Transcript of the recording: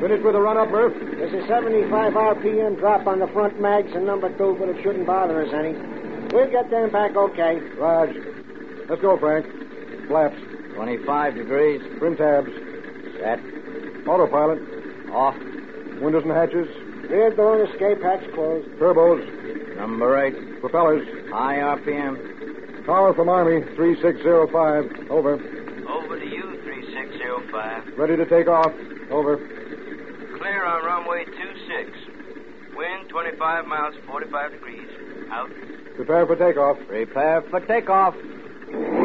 Finished with the run-up, Murph? There's a 75 RPM drop on the front mags in number 2, but it shouldn't bother us any. We'll get them back okay. Raj. Let's go, Frank. Flaps. 25 degrees. Trim tabs. Set. Autopilot. Off. Windows and hatches. Rear door and escape hatch closed. Turbos. Number 8. Propellers. High RPM. Power from Army, 3605. Over. Over to you, 3605. Ready to take off. Over. Clear on runway 26. Wind 25 miles, 45 degrees. Out. Prepare for takeoff. Prepare for takeoff.